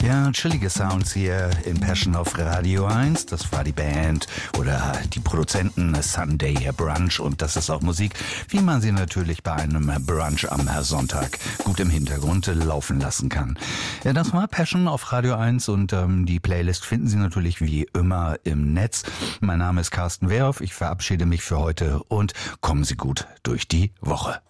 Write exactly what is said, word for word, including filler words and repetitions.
Ja, chillige Sounds hier in Passion auf Radio eins. Das war die Band oder die Produzenten Sunday Brunch und das ist auch Musik, wie man sie natürlich bei einem Brunch am Sonntag gut im Hintergrund laufen lassen kann. Ja, das war Passion auf Radio eins und ähm, die Playlist finden Sie natürlich wie immer im Netz. Mein Name ist Carsten Wehrhoff, ich verabschiede mich für heute und kommen Sie gut durch die Woche.